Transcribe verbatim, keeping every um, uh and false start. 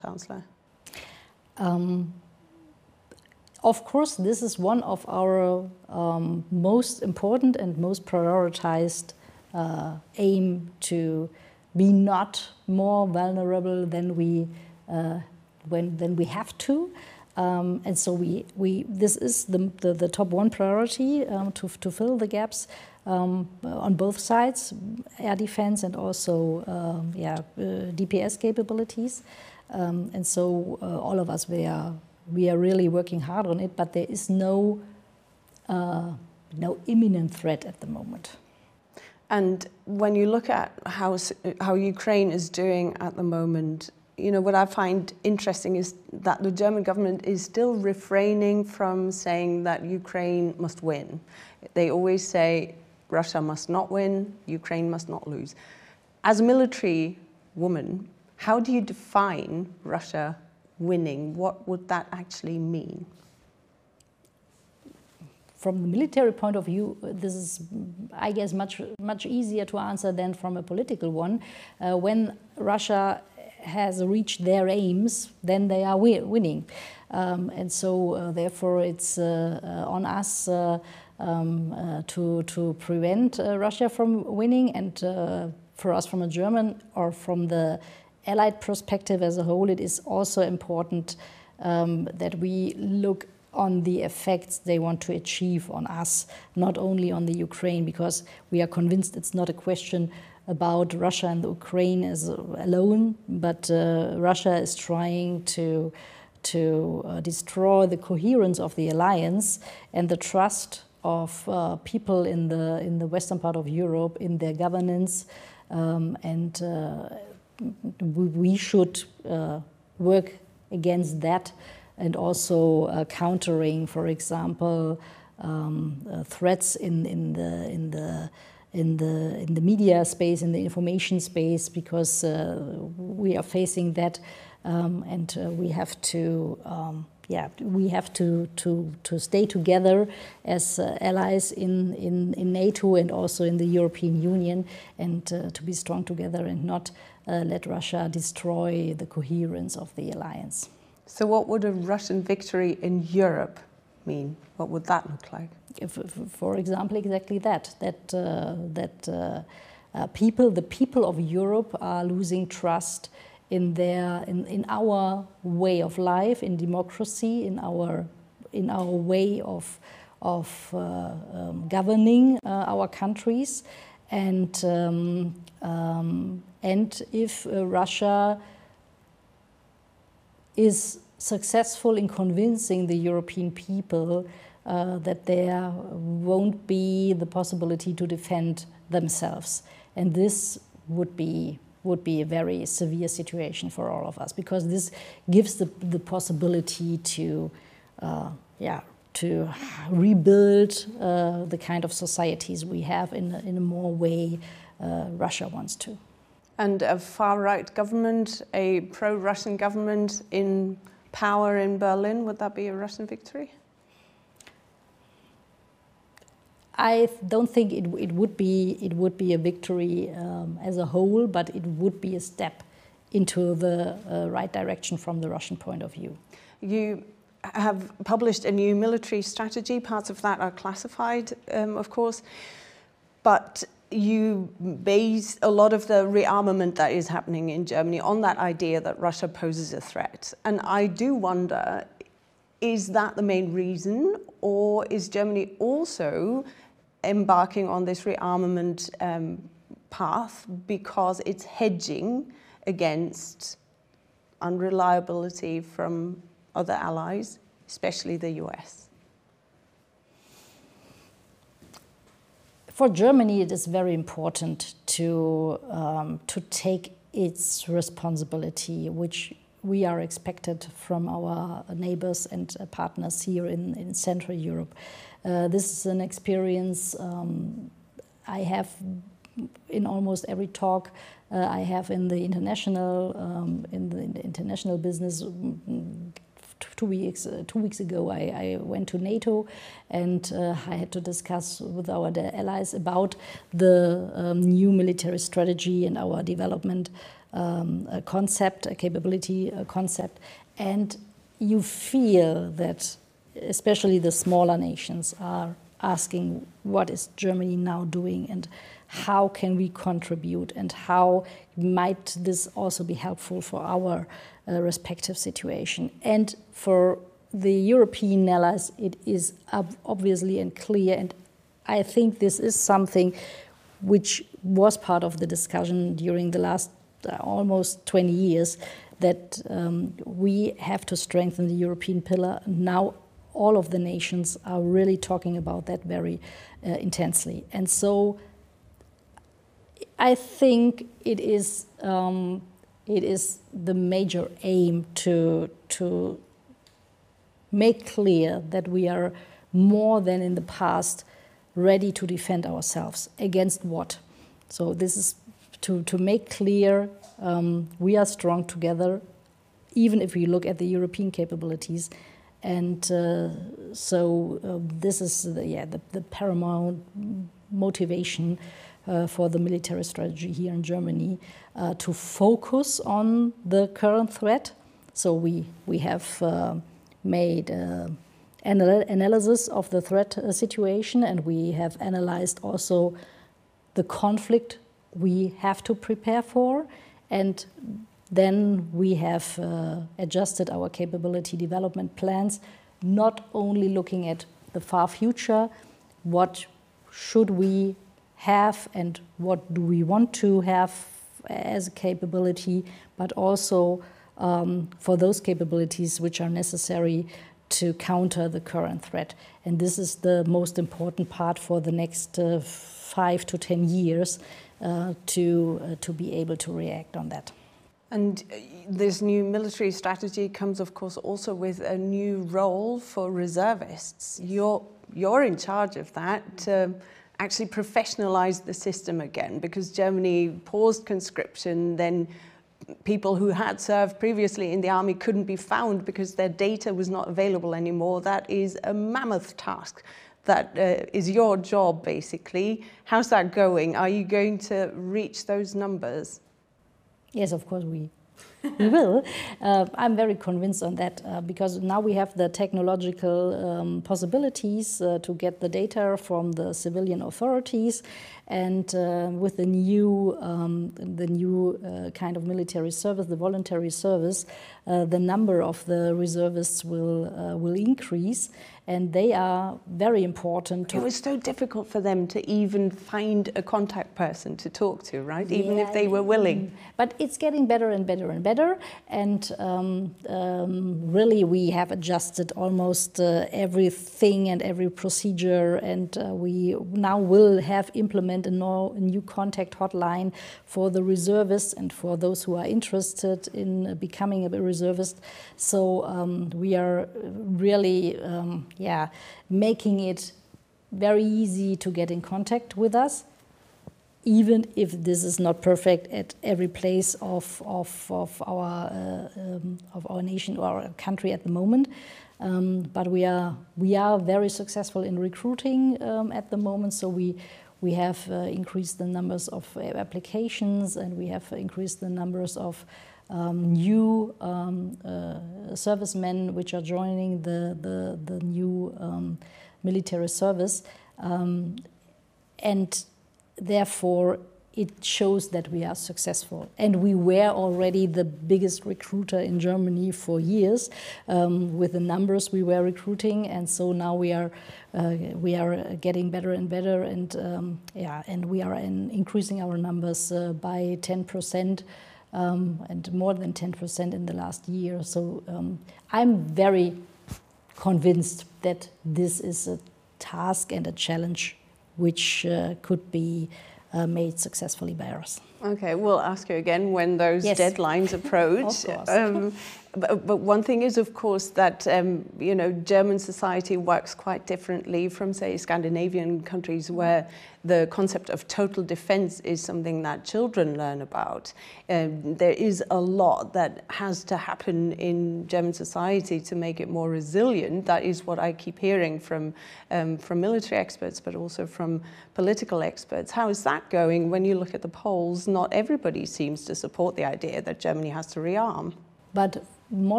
Chancellor? Um, of course, this is one of our um, most important and most prioritized uh, aim to be not more vulnerable than we uh, when than we have to. Um, and so we, we this is the, the, the top one priority um, to, to fill the gaps um, on both sides, air defense and also um, yeah, uh, D P S capabilities. Um, and so uh, all of us, we are, we are really working hard on it, but there is no, uh, no imminent threat at the moment. And when you look at how, how Ukraine is doing at the moment, you know, what I find interesting is that the German government is still refraining from saying that Ukraine must win. They always say Russia must not win, Ukraine must not lose. As a military woman, how do you define Russia winning? What would that actually mean? From the military point of view, this is, I guess, much, much easier to answer than from a political one. Uh, when Russia has reached their aims, then they are wi winning. Um, and so, uh, therefore, it's uh, uh, on us uh, um, uh, to, to prevent uh, Russia from winning. And uh, for us, from a German or from the Allied perspective as a whole, it is also important um, that we look on the effects they want to achieve on us, not only on the Ukraine, because we are convinced it's not a question about Russia and the Ukraine as alone, but uh, Russia is trying to to uh, destroy the coherence of the alliance and the trust of uh, people in the in the western part of Europe in their governance, um, and uh, we should uh, work against that, and also uh, countering, for example, um, uh, threats in in the in the in the in the media space, in the information space, because uh, we are facing that, um, and uh, we have to um, yeah we have to to to stay together as uh, allies in, in in NATO and also in the European Union, and uh, to be strong together and not uh, let Russia destroy the coherence of the alliance. So what would a Russian victory in Europe mean? What would that look like? If, for example, exactly that, that, uh, that uh, uh, people, the people of Europe are losing trust in, their, in, in our way of life, in democracy, in our, in our way of, of uh, um, governing uh, our countries. And, um, um, and if uh, Russia is successful in convincing the European people uh, that there won't be the possibility to defend themselves. And this would be, would be a very severe situation for all of us, because this gives the, the possibility to, uh, yeah, to rebuild uh, the kind of societies we have in, in a more way uh, Russia wants to. And a far-right government, a pro-Russian government in power in Berlin, would that be a Russian victory? I don't think it, it would be it would be a victory um, as a whole, but it would be a step into the uh, right direction from the Russian point of view. You have published a new military strategy. Parts of that are classified, um, of course, but you base a lot of the rearmament that is happening in Germany on that idea that Russia poses a threat. And I do wonder, is that the main reason, or is Germany also embarking on this rearmament um, path because it's hedging against unreliability from other allies, especially the U S? For Germany, it is very important to, um, to take its responsibility, which we are expected from our neighbors and partners here in, in Central Europe. Uh, this is an experience um, I have in almost every talk uh, I have in the international, um, in, the, in the international business. Two weeks, uh, two weeks ago, I, I went to NATO, and uh, I had to discuss with our allies about the um, new military strategy and our development um, a concept, a capability a concept, and you feel that especially the smaller nations are asking what is Germany now doing and how can we contribute and how might this also be helpful for our uh, respective situation. And for the European allies, it is ob- obviously and clear, and I think this is something which was part of the discussion during the last uh, almost twenty years, that um, we have to strengthen the European pillar. Now all of the nations are really talking about that very uh, intensely. And so I think it is um, it is the major aim to to make clear that we are more than in the past ready to defend ourselves. Against what? So this is to, to make clear um, we are strong together, even if we look at the European capabilities. And uh, so uh, this is the, yeah, the, the paramount motivation uh, for the military strategy here in Germany, uh, to focus on the current threat. So we, we have uh, made uh, anal- analysis of the threat uh, situation, and we have analyzed also the conflict we have to prepare for, and then we have uh, adjusted our capability development plans, not only looking at the far future, what should we have and what do we want to have as a capability, but also um, for those capabilities which are necessary to counter the current threat. And this is the most important part for the next uh, five to ten years uh, to, uh, to be able to react on that. And this new military strategy comes, of course, also with a new role for reservists. You're, you're in charge of that, to actually professionalize the system again, because Germany paused conscription, then people who had served previously in the army couldn't be found because their data was not available anymore. That is a mammoth task. That uh, is your job, basically. How's that going? Are you going to reach those numbers? Yes, of course we, we will. Uh, I'm very convinced on that uh, because now we have the technological um, possibilities uh, to get the data from the civilian authorities, and uh, with the new um, the new uh, kind of military service, the voluntary service, uh, the number of the reservists will uh, will increase. And they are very important. To it was so difficult for them to even find a contact person to talk to, right? Even yeah, if they were willing. But it's getting better and better and better. And um, um, really, we have adjusted almost uh, everything and every procedure. And uh, we now will have implement a, no, a new contact hotline for the reservists and for those who are interested in becoming a reservist. So um, we are really um, yeah, making it very easy to get in contact with us, even if this is not perfect at every place of of, of our uh, um, of our nation or our country at the moment. Um, but we are we are very successful in recruiting um, at the moment. So we we have uh, increased the numbers of uh, applications, and we have increased the numbers of Um, new um, uh, servicemen which are joining the, the, the new um, military service. Um, and therefore, it shows that we are successful. And we were already the biggest recruiter in Germany for years um, with the numbers we were recruiting. And so now we are uh, we are getting better and better. And um, yeah, and we are in increasing our numbers uh, by ten percent. Um, and more than ten percent in the last year. So um, I'm very convinced that this is a task and a challenge which uh, could be uh, made successfully by us. Okay, we'll ask you again when those yes. deadlines approach. Of course. Um, but, but one thing is, of course, that um, you know, German society works quite differently from, say, Scandinavian countries, where the concept of total defense is something that children learn about. Um, there is a lot that has to happen in German society to make it more resilient. That is what I keep hearing from um, from military experts, but also from political experts. How is that going when you look at the polls not everybody seems to support the idea that Germany has to rearm. But more